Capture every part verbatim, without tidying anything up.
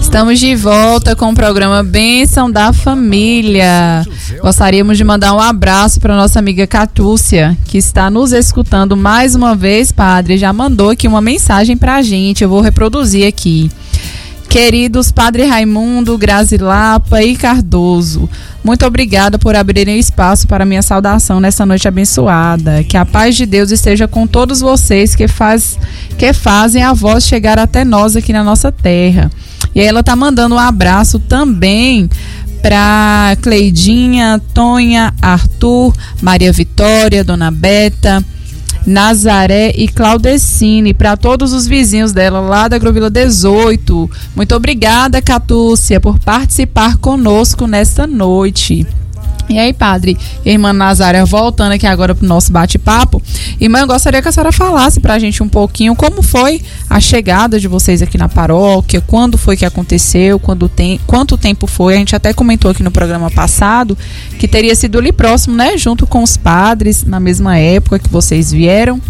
Estamos de volta com o programa Bênção da Família. Gostaríamos de mandar um abraço para nossa amiga Catúcia, que está nos escutando mais uma vez, padre. Já mandou aqui uma mensagem para a gente, eu vou reproduzir aqui. Queridos Padre Raimundo, Grazilapa e Cardoso, muito obrigada por abrirem espaço para minha saudação nessa noite abençoada. Que a paz de Deus esteja com todos vocês que, faz, que fazem a voz chegar até nós aqui na nossa terra. E aí ela tá mandando um abraço também para Cleidinha, Tonha, Arthur, Maria Vitória, Dona Beta, Nazaré e Claudecine, para todos os vizinhos dela lá da Agrovila dezoito. Muito obrigada, Catúcia, por participar conosco nesta noite. E aí, padre, irmã Nazaré, voltando aqui agora para o nosso bate-papo. Irmã, eu gostaria que a senhora falasse para a gente um pouquinho como foi a chegada de vocês aqui na paróquia, quando foi que aconteceu, quando tem, quanto tempo foi. A gente até comentou aqui no programa passado que teria sido ali próximo, né, junto com os padres, na mesma época que vocês vieram.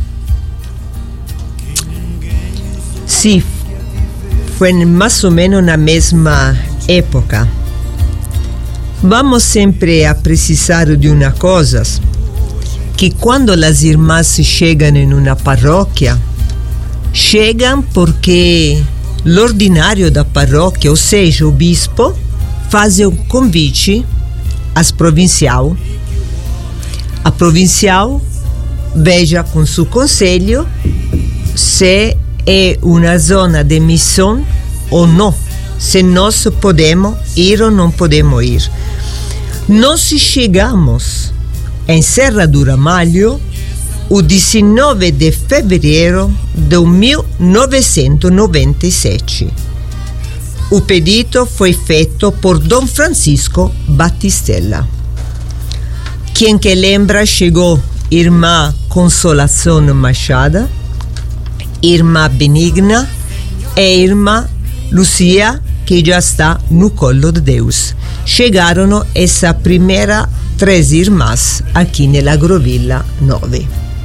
Sim, foi mais ou menos na mesma época. Vamos sempre a precisar de uma coisa, que quando as irmãs chegam em uma paróquia, chegam porque l'ordinário da paróquia, ou seja, o bispo, faz um convite às provincial. A provincial veja com seu conselho se é uma zona de missão ou não, se nós podemos ir ou não podemos ir. Nós chegamos em Serra do Ramalho o dezenove de fevereiro de mil novecentos e noventa e sete. O pedido foi feito por Dom Francisco Battistella. Quem que lembra, chegou Irmã Consolação Machada, Irmã Benigna e Irmã Lucia, que já está no colo de Deus. Chegaram essa primeira três irmãs aqui na Agrovila nove.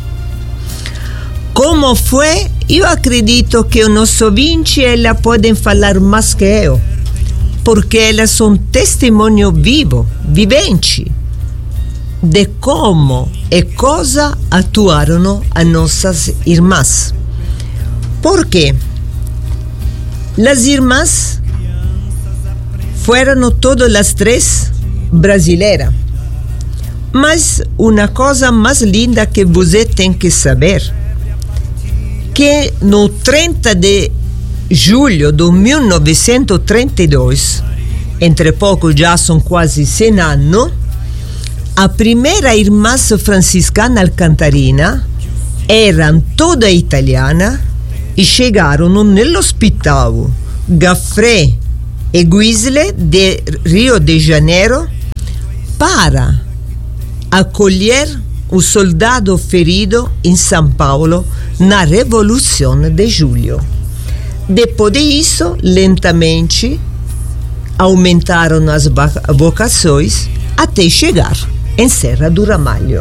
Como foi? Eu acredito que os nossos ouvintes elas podem falar mais que eu, porque elas são testemunho vivo, vivente, de como e cosa atuaram as nossas irmãs. Por quê? As irmãs foram todas as três brasileiras. Mas uma coisa mais linda que você tem que saber, que no trinta de julho de mil novecentos e trinta e dois, entre pouco já são quase cem anos, a primeira irmã franciscana alcantarina eram toda italiana e chegaram no hospital Gaffré e Guisle de Rio de Janeiro para acolher o soldado ferido em São Paulo na Revolução de Julho. Depois disso, lentamente, aumentaram as vocações até chegar em Serra do Ramalho.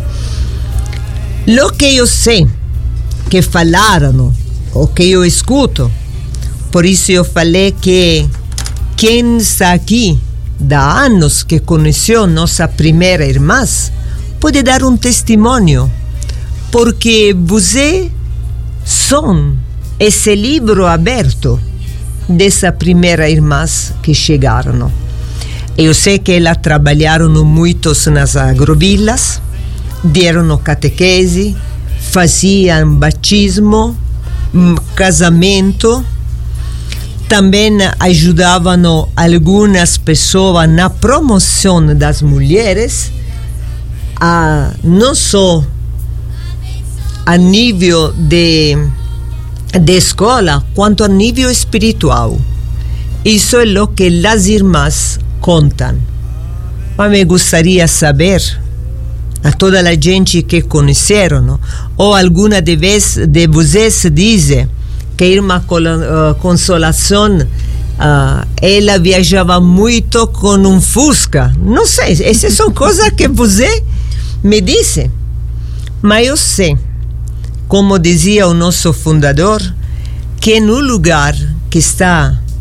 Lo que eu sei que falaram, o que eu escuto, por isso eu falei que quem está aqui há anos que conheceu nossa primeira irmã pode dar um testemunho, porque você são esse livro aberto dessa primeira irmã que chegaram. Eu sei que elas trabalharam muito nas agrovilas, deram catequese, faziam batismo, casamento. Também ajudavam algumas pessoas na promoção das mulheres, a, não só a nível de, de escola, quanto a nível espiritual. Isso é o que as irmãs contam. Mas me gostaria saber, a toda a gente que conheceram, ou alguma de, vez, de vocês diz que a irmã Consolação, uh, ela viajava muito com um Fusca. Não sei, essas são coisas que você me disse. Mas eu sei, como dizia o nosso fundador, que no lugar que está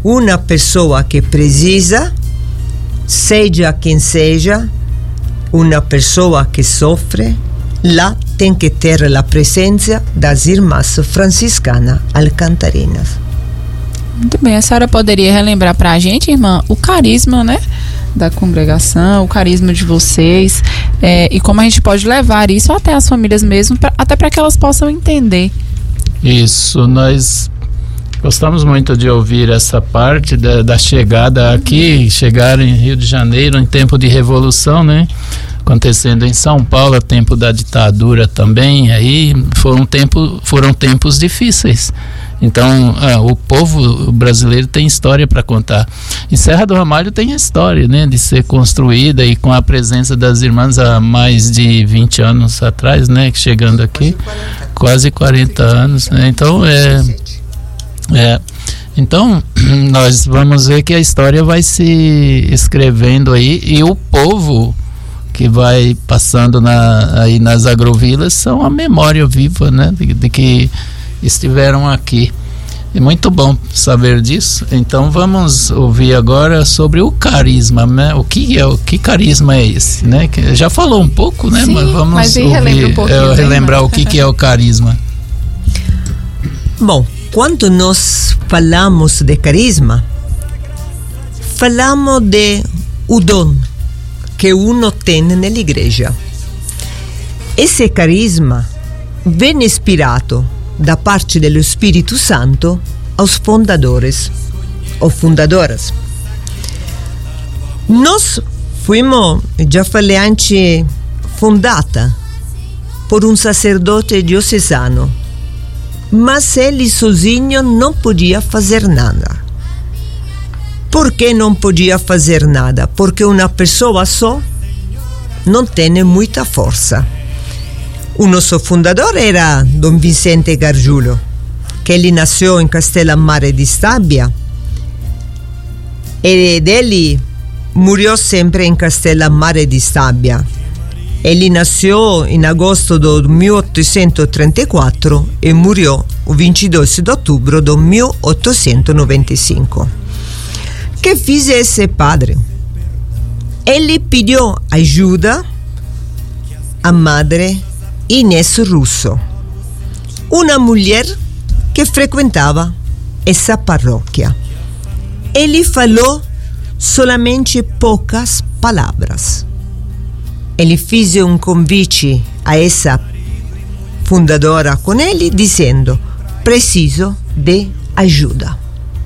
Uma pessoa que precisa, seja quem seja, uma pessoa que sofre, lá tem que ter a presença das irmãs franciscanas alcantarinas. Muito bem, a senhora poderia relembrar para a gente, irmã, o carisma, né, da congregação, o carisma de vocês, é, e como a gente pode levar isso até as famílias mesmo, pra, até para que elas possam entender. Isso, nós gostamos muito de ouvir essa parte da, da chegada aqui, chegaram em Rio de Janeiro em tempo de revolução, né? Acontecendo em São Paulo, tempo da ditadura também, aí foram, tempo, foram tempos difíceis. Então, ah, o povo brasileiro tem história para contar. E Serra do Ramalho tem a história, né, de ser construída e com a presença das irmãs há mais de vinte anos atrás, né, chegando aqui, quase quarenta anos, né? Então, é... É, então nós vamos ver que a história vai se escrevendo aí, e o povo que vai passando na, aí nas agrovilas são a memória viva, né, de, de que estiveram aqui. É muito bom saber disso. Então vamos ouvir agora sobre o carisma, né? O que é o que carisma é esse, né? Que já falou um pouco, né? Sim, mas vamos mas ouvir, um é, relembrar o que, que é o carisma. Bom, quando nós falamos de carisma, falamos de o dom que uno tem na igreja. Esse carisma vem inspirato da parte dello Spirito Santo aos fundadores ou fundadoras. Nós fomos, já falei antes, fundata por um sacerdote diocesano, mas ele sozinho não podia fazer nada. Por que não podia fazer nada? Porque uma pessoa só não tem muita força. O nosso fundador era Dom Vicente Gargiulo, que ele nasceu em Castellammare di Stabia e ele morreu sempre em Castellammare di Stabia. Ele nasceu em agosto de mil oitocentos e trinta e quatro e morreu o vinte e dois de outubro de mil oitocentos e noventa e cinco. Que fez esse padre? Ele pediu ajuda à madre Inés Russo, uma mulher que frequentava essa paróquia. Ele falou solamente poucas palavras. Ele fez um convite a essa fundadora com ele, dizendo: preciso de ajuda.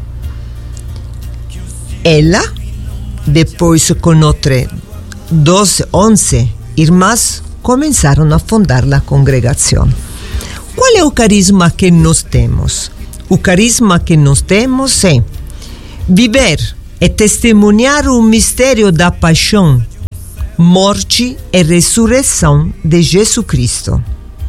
Ela, depois com outras doze, onze irmãs, começaram a fundar a congregação. Qual é o carisma que nós temos? O carisma que nós temos é viver e testemunhar o mistério da paixão, morte e ressurreição de Jesus Cristo.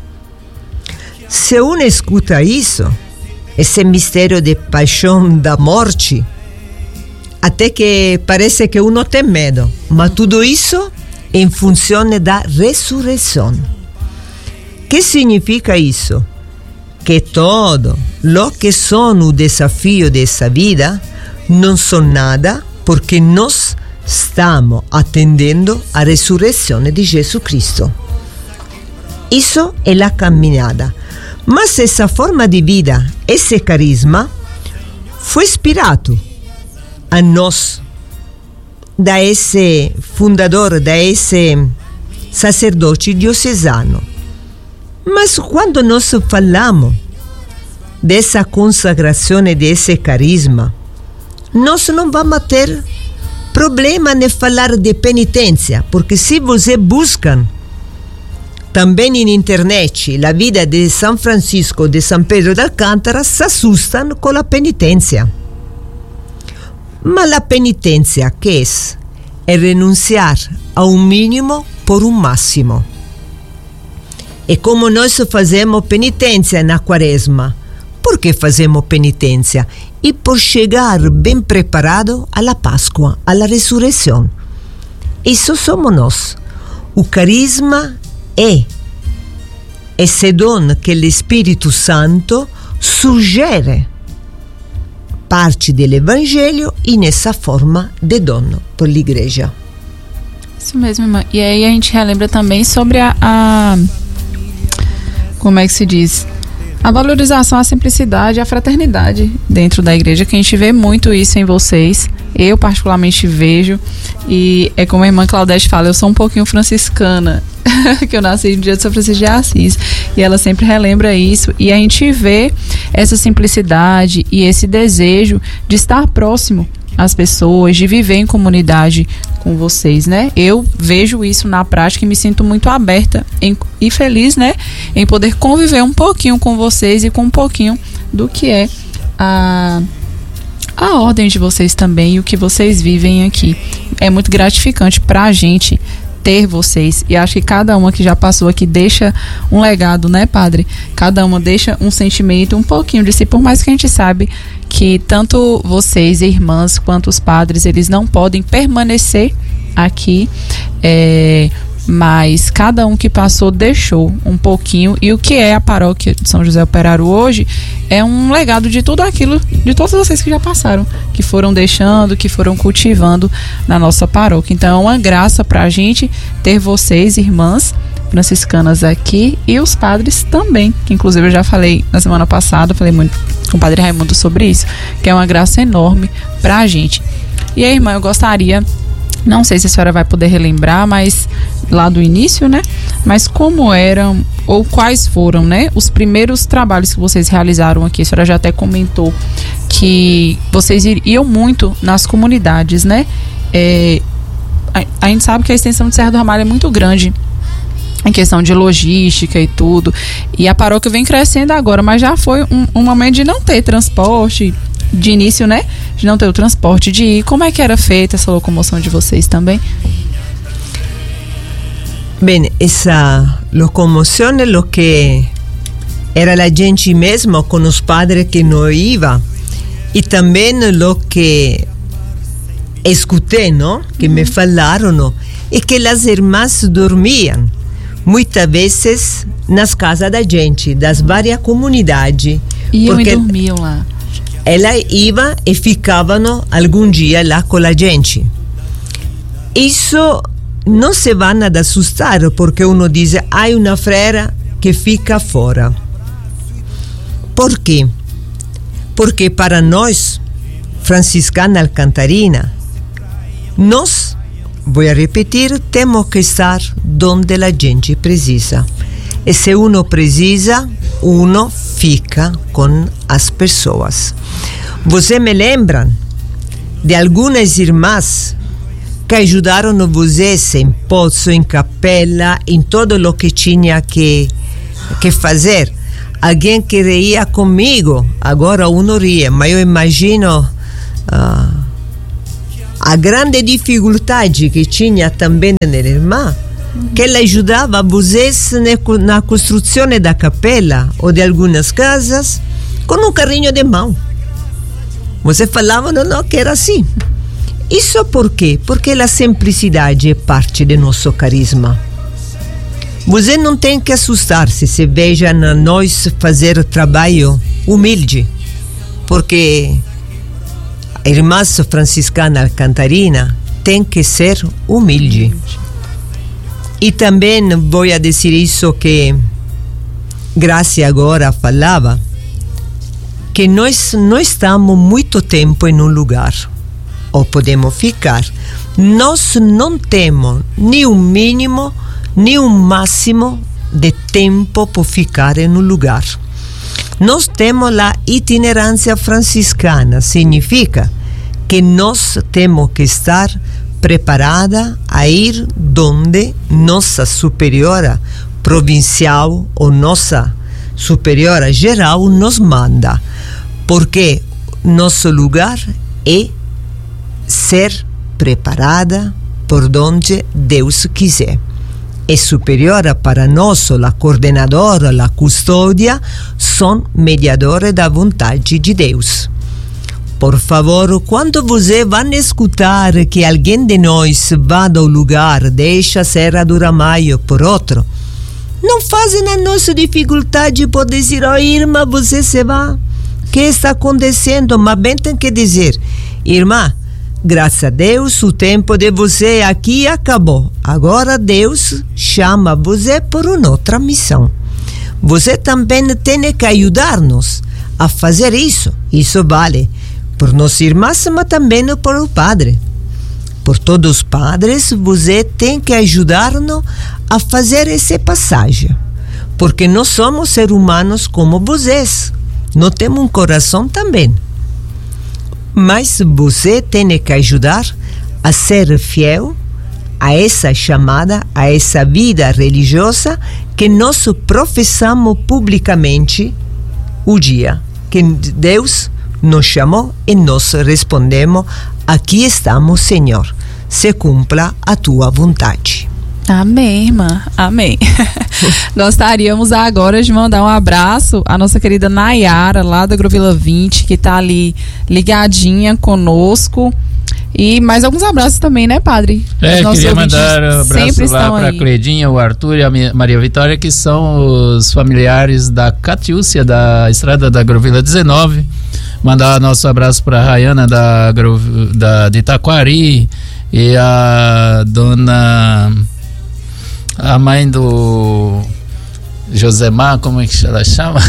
Se uno escuta isso, esse mistério de paixão da morte, até que parece que uno tem medo, mas tudo isso em função da ressurreição. Que significa isso? Que todo lo que são o desafio dessa vida não são nada, porque nós estamos atendendo a ressurreição de Jesus Cristo. Isso é a caminhada. Mas essa forma de vida, esse carisma, foi inspirado a nós, da esse fundador, da esse sacerdote diocesano. Mas quando nós falamos dessa consagração e desse carisma, nós não vamos ter problema em falar de penitência, porque se você busca também na internet a vida de São Francisco de São Pedro de Alcântara, se assustam com a penitência. Mas a penitência que é? É renunciar a um mínimo por um máximo. E como nós fazemos penitência na quaresma? Por que fazemos penitência? E por chegar bem preparado à Páscoa, à ressurreição. Isso somos nós. O carisma é esse dom que o Espírito Santo sugere parte do Evangelho e nessa forma de dono por l'Igreja. Isso mesmo, irmã. E aí a gente relembra também sobre a, a como é que se diz? A valorização, a simplicidade, a fraternidade dentro da igreja, que a gente vê muito isso em vocês. Eu particularmente vejo, e é como a irmã Claudete fala, eu sou um pouquinho franciscana, que eu nasci no dia de São Francisco de Assis, e ela sempre relembra isso, e a gente vê essa simplicidade e esse desejo de estar próximo às pessoas, de viver em comunidade com vocês, né? Eu vejo isso na prática e me sinto muito aberta em, e feliz, né? Em poder conviver um pouquinho com vocês e com um pouquinho do que é a, a ordem de vocês também e o que vocês vivem aqui. É muito gratificante pra gente ter vocês, e acho que cada uma que já passou aqui deixa um legado, né, padre? Cada uma deixa um sentimento, um pouquinho de si, por mais que a gente sabe que tanto vocês, irmãs, quanto os padres, eles não podem permanecer aqui, é, mas cada um que passou deixou um pouquinho, e o que é a paróquia de São José Operário hoje é um legado de tudo aquilo, de todos vocês que já passaram, que foram deixando, que foram cultivando na nossa paróquia. Então é uma graça pra gente ter vocês, irmãs franciscanas aqui, e os padres também, que inclusive eu já falei na semana passada, falei muito com o padre Raimundo sobre isso, que é uma graça enorme pra gente. E aí, irmã, eu gostaria, não sei se a senhora vai poder relembrar, mas lá do início, né? Mas como eram, ou quais foram, né? Os primeiros trabalhos que vocês realizaram aqui. A senhora já até comentou que vocês iam muito nas comunidades, né? É, a, a gente sabe que a extensão de Serra do Ramalho é muito grande em questão de logística e tudo. E a paróquia vem crescendo agora, mas já foi um, um momento de não ter transporte, de início, né? De não ter o transporte de ir. Como é que era feita essa locomoção de vocês também? Bene, essa locomozione lo che era la gente mesmo con os padres que não iva, e também lo que escutei, no? Que mm-hmm. me falaram, e que as irmãs dormiam muitas vezes nas casas da gente, das várias comunidades. Iam e dormiam lá. Ela ia e ficavam algum dia lá com a gente. Isso não se va ad assustar, porque uno diz, há uma freira que fica fora. Por quê? Porque para nós, franciscana alcantarina, nós, vou repetir, temos que estar onde a gente precisa. E se uno precisa, uno fica com as pessoas. Você me lembra de algumas irmãs que ajudaram vocês em poço, em capela, em tudo o que tinha que, que fazer. Alguém que ria comigo, agora uno ri, mas eu imagino uh, a grande dificuldade que tinha também na irmã, que ela ajudava vocês na construção da capela ou de algumas casas com um carrinho de mão. Você falava, não, não, que era assim. Isso por quê? Porque a simplicidade é parte do nosso carisma. Você não tem que assustar-se se veja nós fazer trabalho humilde, porque a irmã franciscana alcantarina tem que ser humilde. E também vou dizer isso que Graça agora falava, que nós não estamos muito tempo em um lugar, ou podemos ficar. Nós não temos nem um mínimo, nem um máximo de tempo para ficar em um lugar. Nós temos a itinerância franciscana, significa que nós temos que estar preparada a ir onde nossa superiora provincial ou nossa superiora geral nos manda, porque nosso lugar é ser preparada por onde Deus quiser. É superiora para nós, a coordenadora, a custódia, são mediadores da vontade de Deus. Por favor, quando você vai escutar que alguém de nós vá ao lugar, deixa Serra do Ramalho por outro, não fazem a nossa dificuldade por dizer, oh, irmã, você se vai. que está acontecendo, mas bem tem que dizer, irmã, graças a Deus o tempo de você aqui acabou, agora Deus chama você por uma outra missão. Você também tem que ajudar-nos a fazer isso. Isso vale por nós irmãs, mas também por o padre. Por todos os padres, você tem que ajudar-nos a fazer essa passagem. Porque nós somos seres humanos como vocês. Nós temos um coração também. Mas você tem que ajudar a ser fiel a essa chamada, a essa vida religiosa que nós professamos publicamente o dia que Deus nos chamou e nós respondemos: aqui estamos, Senhor, se cumpra a tua vontade. Amém, irmã, amém. Gostaríamos agora de mandar um abraço à nossa querida Nayara, lá da Agrovila vinte, que está ali ligadinha conosco. E mais alguns abraços também, né, padre? É, queria mandar um abraço lá para a Cledinha, o Arthur e a Maria Vitória, que são os familiares da Catiúcia, da Estrada da Agrovila dezenove. Mandar nosso abraço para a Rayana da, da, de Itaquari e a dona, a mãe do Josemar, como é que ela chama?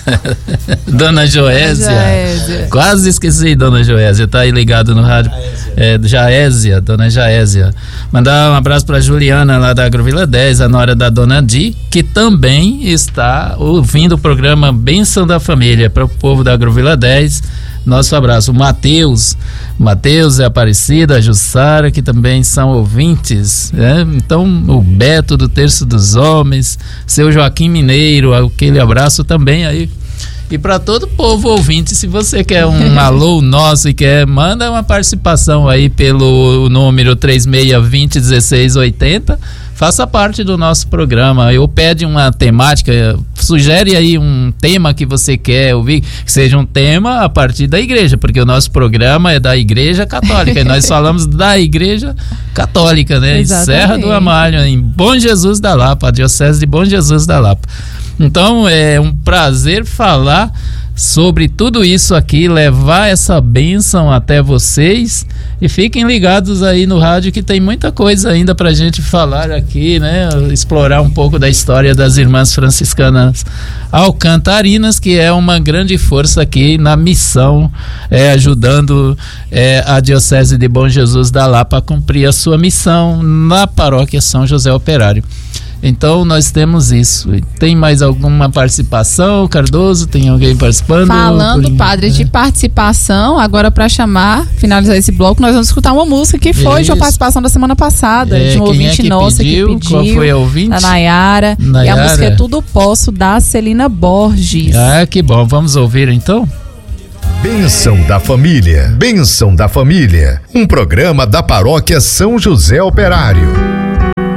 Dona Joésia. Joésia. Quase esqueci, Dona Joésia. Tá aí ligado no rádio. É, Jaésia, Dona Jaésia. Mandar um abraço para Juliana, lá da Agrovila dez, a nora da Dona Di, que também está ouvindo o programa Bênção da Família. Para o povo da Agrovila dez, nosso abraço. O Matheus, Matheus e a Aparecida, a Jussara, que também são ouvintes, né? Então, o Beto do Terço dos Homens, seu Joaquim Mineiro, aquele abraço também aí. E para todo o povo ouvinte, se você quer um alô nosso e quer, manda uma participação aí pelo número três seis dois zero, um seis oito zero. Faça parte do nosso programa. Eu pede uma temática, sugere aí um tema que você quer ouvir, que seja um tema a partir da igreja, porque o nosso programa é da Igreja Católica e nós falamos da Igreja Católica, né? Em Serra do Amalho, em Bom Jesus da Lapa, a Diocese de Bom Jesus da Lapa. Então é um prazer falar sobre tudo isso aqui, levar essa bênção até vocês, e fiquem ligados aí no rádio que tem muita coisa ainda pra gente falar aqui, né? Explorar um pouco da história das Irmãs Franciscanas Alcantarinas, que é uma grande força aqui na missão, é, ajudando é, a Diocese de Bom Jesus da Lapa a cumprir a sua missão na paróquia São José Operário. Então nós temos isso. Tem mais alguma participação, Cardoso? Tem alguém participando? Falando, por... padre, de participação, agora para chamar, finalizar esse bloco, nós vamos escutar uma música que foi isso. De uma participação da semana passada, é, de um ouvinte é que nossa pediu? que pediu. Qual foi a ouvinte? Da Nayara. Nayara. E a música é Tudo Posso, da Celina Borges. Ah, que bom. Vamos ouvir então? Bênção da Família. Bênção da Família. Um programa da Paróquia São José Operário.